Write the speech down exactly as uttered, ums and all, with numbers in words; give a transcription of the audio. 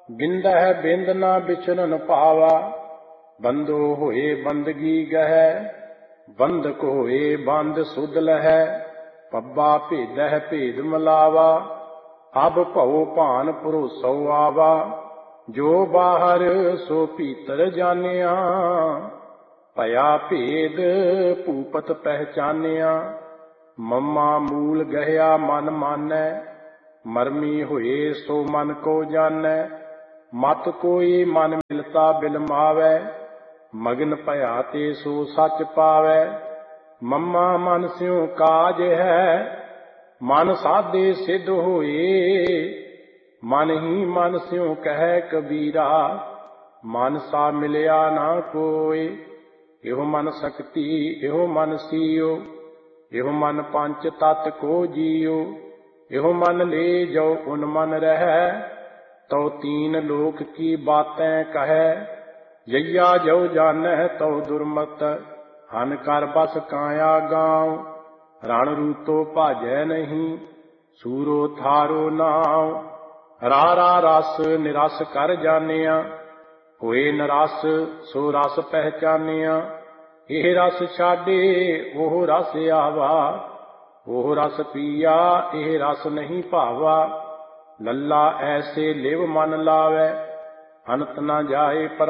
ਬਿੰਦਹਿ ਬਿੰਦ ਨਾ ਬਿਚਰਨ ਭਾਵਾ। ਬੰਦੋ ਹੋਏ ਬੰਦਗੀ ਗਹਿ, ਬੰਦਕ ਹੋਏ ਬੰਦ ਸੁਧ ਲਹੈ। ਪੱਬਾ ਭੇਦਹਿ ਭੇਦ ਮਿਲਾਵਾ, ਅਬ ਭਉ ਭਾਨ ਭਰੋਸਉ ਆਵਾ। ਜੋ ਬਾਹਰ ਸੋ ਭੀਤਰ ਜਾਣਿਆ, ਭਇਆ ਭੇਦ ਭੂਪਤ ਪਹਿਚਾਨਿਆ। ਮਮਾ ਮੂਲ ਗਹਿਆ ਮਨ ਮਾਨੈ, ਮਰਮੀ ਹੋਏ ਸੋ ਮਨ ਕੋ ਜਾਣੈ। ਮਤ ਕੋਈ ਮਨ ਮਿਲਤਾ ਬਿਲਮਾਵੈ, ਮਗਨ ਭਇਆ ਤੇ ਸੋ ਸੱਚ ਪਾਵੈ। ਮਮਾ ਮਨ ਸਿਉ ਕਾਜ ਹੈ, ਮਨ ਸਾਧੇ ਸਿੱਧ ਹੋਏ। ਮਨ ਹੀ ਮਨ ਸਿਉ ਕਹਿ ਕਬੀਰਾ, ਮਨ ਸਾ ਮਿਲਿਆ ਨਾ ਕੋਇ। ਇਹੋ ਮਨ ਸਕਤੀ ਇਹੋ ਮਨ ਸੀਓ, ਇਹੋ ਮਨ ਪੰਚ ਤਤ ਕੋ ਜੀਓ। ਇਹੋ ਮਨ ਲੈ ਜੋ ਉਨ ਮਨ ਰਹਿ, ਤਉ ਤੀਨ ਲੋਕ ਕੀ ਬਾਤੈਂ ਕਹੈ। ਜਈਆ ਜੋ ਜਾਣੈ ਤਉ ਦੁਰਮਤ, ਹਨ ਕਰ ਬਸ ਕਾਇਆ ਗਾਉ। ਰਣ ਰੂਤੋ ਭਾਜੈ ਨਹੀਂ, ਸੂਰੋ ਥਾਰੋ ਨਾਉ। ਰਾਰਾ ਰਸ ਨਿਰਸ ਕਰ ਜਾਣਿਆ, ਹੋਏ ਨਰਸ ਸੋ ਰਸ ਪਹਿਚਾਨਿਆ। ਇਹ ਰਸ ਛਾਡੇ ਉਹ ਰਸ ਆਵਾ, ਉਹ ਰਸ ਪੀਆ ਇਹ ਰਸ ਨਹੀਂ ਭਾਵਾ। ਲੱਲਾ ਐਸੇ ਲਿਵ ਮਨ ਲਾਵੈ, ਅੰਤ ਨ ਜਾਏ ਪਰ